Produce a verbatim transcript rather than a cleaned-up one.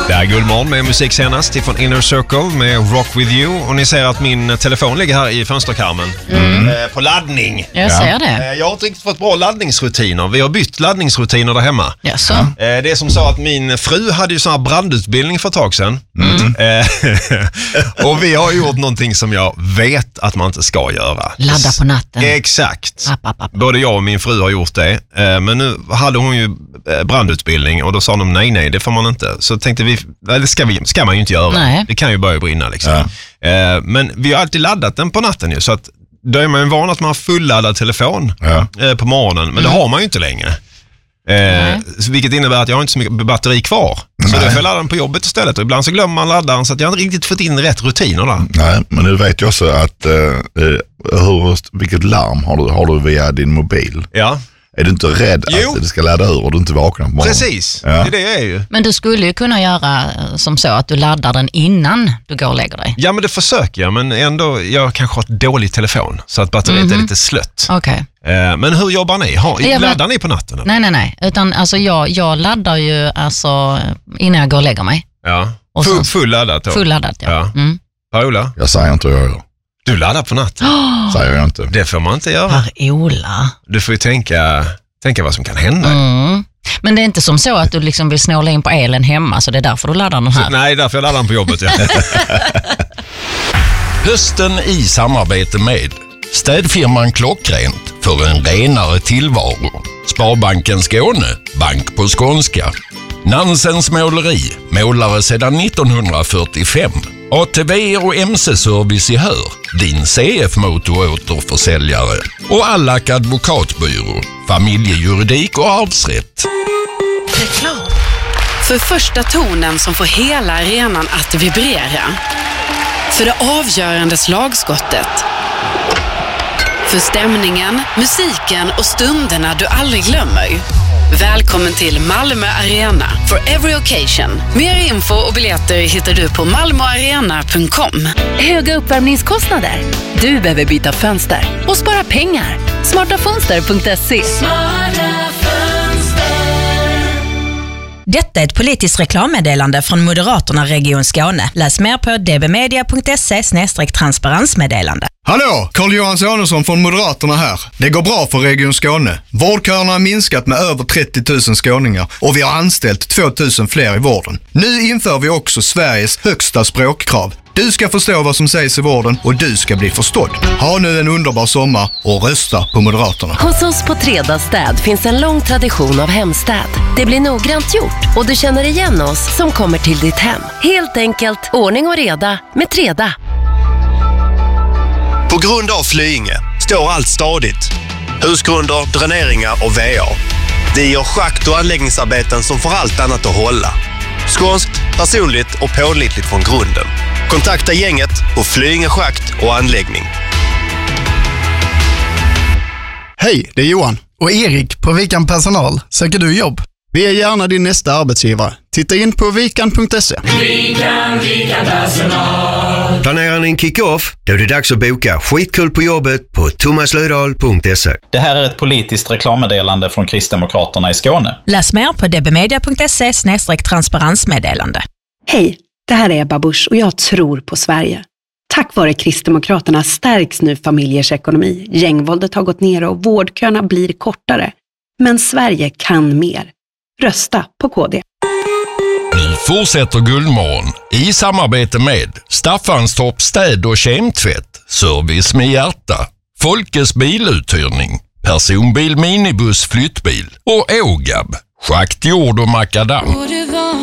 Det är Guldmorgon med musik senast ifrån Inner Circle med Rock With You. Och ni ser att min telefon ligger här i fönsterkarmen mm. eh, på laddning. Jag ser det. Eh, jag har inte riktigt fått bra laddningsrutiner. Vi har bytt laddningsrutiner där hemma. Jaså? Eh, det är som så att min fru hade ju sån här brandutbildning för ett tag sedan. Mm. Eh, och vi har gjort någonting som jag vet att man inte ska göra. Ladda på natten. Exakt. App, app, app. Både jag och min fru har gjort det. Eh, men nu hade hon ju brandutbildning och då sa de nej, nej, det får man inte. Så tänkte vi, det ska, vi, ska man ju inte göra. Nej. Det kan ju börja brinna liksom. Ja. Eh, men vi har alltid laddat den på natten ju, så att då är man ju van att man har fulladdad telefon ja. eh, på morgonen, men mm. det har man ju inte längre. Eh, vilket innebär att jag har inte så mycket batteri kvar. Så då får jag ladda den på jobbet istället. Och ibland så glömmer man laddaren, så att jag har inte riktigt fått in rätt rutiner där. Nej, men nu vet jag också att eh, hur, vilket larm har du, har du via din mobil? Ja. Är du inte rädd jo. att det ska ladda ur och du inte vaknar på morgonen? Precis, ja. det är det jag är ju. Men du skulle ju kunna göra som så att du laddar den innan du går och lägger dig. Ja, men det försöker jag, men ändå, jag kanske har ett dålig telefon så att batteriet mm-hmm. är lite slött. Okej. Okay. Eh, men hur jobbar ni? Har, ja, laddar ni på natten? Eller? Nej, nej, nej. Utan alltså jag, jag laddar ju alltså innan jag går och lägger mig. Ja, full, full laddat då? Full laddat, ja. ja. Mm. Per-Ola? Jag säger inte hur jag gör. Du laddar på natten? Oh! Säger jag inte. Det får man inte göra. Per-Ola? Du får ju tänka... Tänka vad som kan hända. Mm. Men det är inte som så att du liksom vill snåla in på elen hemma, så det är därför du laddar den här. Så, nej, därför jag laddar den på jobbet. Ja. Hösten i samarbete med städfirman Klockrent för en renare tillvaro. Sparbanken Skåne, bank på skånska. Nansens måleri, målare sedan nittonhundrafyrtiofem. A T V och M C-service i Hör, din C F-motoråterförsäljare. Och Allack advokatbyrå, familjejuridik och arvsrätt. Reklam. För första tonen som får hela arenan att vibrera. För det avgörande slagskottet. För stämningen, musiken och stunderna du aldrig glömmer. Välkommen till Malmö Arena for every occasion. Mer info och biljetter hittar du på malmo arena punkt com. Höga uppvärmningskostnader? Du behöver byta fönster och spara pengar. smarta fönster punkt se. Detta är ett politiskt reklammeddelande från Moderaterna Region Skåne. Läs mer på d b media punkt se slash transparensmeddelande. Hallå, Carl-Johan Sonesson från Moderaterna här. Det går bra för Region Skåne. Vårdköerna har minskat med över trettio tusen skåningar och vi har anställt två tusen fler i vården. Nu inför vi också Sveriges högsta språkkrav. Du ska förstå vad som sägs i vården och du ska bli förstådd. Ha nu en underbar sommar och rösta på Moderaterna. Hos oss på Treda Städ finns en lång tradition av hemstäd. Det blir noggrant gjort och du känner igen oss som kommer till ditt hem. Helt enkelt, ordning och reda med Treda. På grund av Flyinge står allt stadigt. Husgrunder, dräneringar och V A. Vi gör schakt- och anläggningsarbeten som får allt annat att hålla. Skånskt, personligt och pålitligt från grunden. Kontakta gänget på Flyinge schakt och anläggning. Hej, det är Johan och Erik på Vikan Personal. Söker du jobb? Vi är gärna din nästa arbetsgivare. Titta in på vikan punkt se. Vikan, Vikan Personal. Planerar ni en kick-off? Då är det dags att boka skitkul på jobbet på thomas löfdahl punkt se. Det här är ett politiskt reklammeddelande från Kristdemokraterna i Skåne. Läs mer på d b media punkt se slash transparensmeddelande. Hej, det här är Ebba Busch och jag tror på Sverige. Tack vare Kristdemokraterna stärks nu familjers ekonomi. Gängvåldet har gått ner och vårdköerna blir kortare. Men Sverige kan mer. Rösta på K D. Nu fortsätter Guldmorgon i samarbete med Staffanstorp städ- och kemtvätt, service med hjärta, Folkes biluthyrning, personbil, minibuss, flyttbil och Ågab, schakt, jord och makadam.